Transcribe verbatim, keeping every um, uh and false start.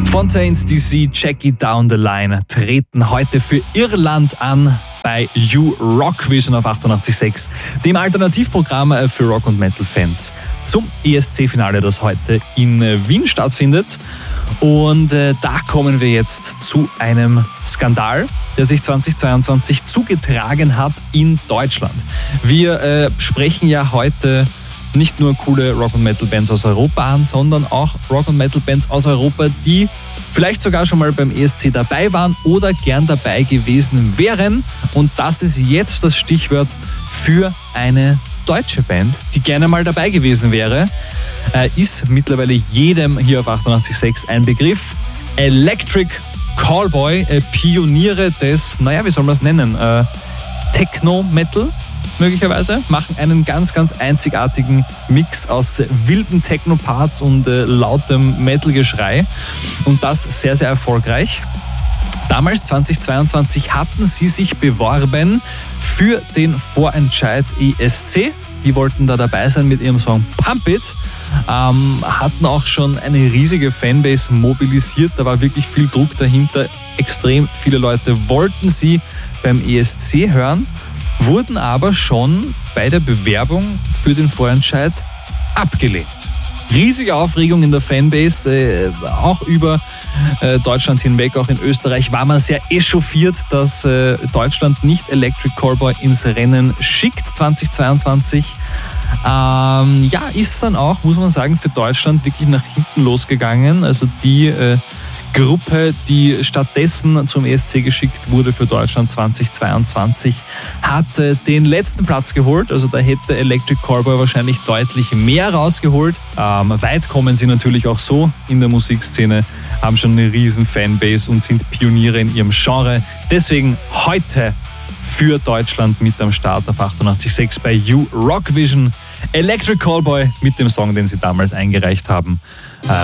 Fontaines D C, Jackie Down the Line treten heute für Irland an bei You Rock Vision auf achtundachtzig Komma sechs, dem Alternativprogramm für Rock- und Metal-Fans zum E S C-Finale, das heute in Wien stattfindet. Und äh, da kommen wir jetzt zu einem Skandal, der sich zweitausendzweiundzwanzig zugetragen hat in Deutschland. Wir äh, sprechen ja heute nicht nur coole Rock- und Metal-Bands aus Europa an, sondern auch Rock- und Metal-Bands aus Europa, die vielleicht sogar schon mal beim E S C dabei waren oder gern dabei gewesen wären. Und das ist jetzt das Stichwort für eine deutsche Band, die gerne mal dabei gewesen wäre. Äh, ist mittlerweile jedem hier auf achtundachtzig Komma sechs ein Begriff. Electric Callboy, äh, Pioniere des, naja, wie soll man es nennen, äh, Techno-Metal möglicherweise, machen einen ganz, ganz einzigartigen Mix aus wilden Techno-Parts und äh, lautem Metal-Geschrei und das sehr, sehr erfolgreich. Damals, zweitausendzweiundzwanzig, hatten sie sich beworben für den Vorentscheid E S C. Die wollten da dabei sein mit ihrem Song Pump It, ähm, hatten auch schon eine riesige Fanbase mobilisiert, da war wirklich viel Druck dahinter, extrem viele Leute wollten sie beim E S C hören, wurden aber schon bei der Bewerbung für den Vorentscheid abgelehnt. Riesige Aufregung in der Fanbase, äh, auch über äh, Deutschland hinweg, auch in Österreich war man sehr echauffiert, dass äh, Deutschland nicht Electric Callboy ins Rennen schickt zweitausendzweiundzwanzig. Ähm, ja, ist dann auch, muss man sagen, für Deutschland wirklich nach hinten losgegangen. Also die äh, Gruppe, die stattdessen zum E S C geschickt wurde für Deutschland zweitausendzweiundzwanzig, hat äh, den letzten Platz geholt. Also da hätte Electric Callboy wahrscheinlich deutlich mehr rausgeholt. Ähm, weit kommen sie natürlich auch so in der Musikszene, haben schon eine riesen Fanbase und sind Pioniere in ihrem Genre. Deswegen heute für Deutschland mit am Start auf achtundachtzig Komma sechs bei You Rock Vision. Electric Callboy mit dem Song, den sie damals eingereicht haben.